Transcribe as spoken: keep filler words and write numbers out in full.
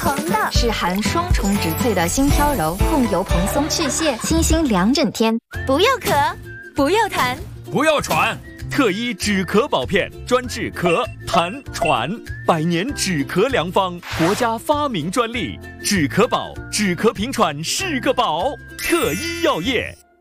蓬的， 是含双重植萃的新飘柔，控油蓬松去屑，清新两整天。 不要咳，不要痰， 不要喘。特医止咳宝片，专治咳、痰、喘，百年止咳良方，国家发明专利。止咳宝，止咳平喘是个宝。特医药业。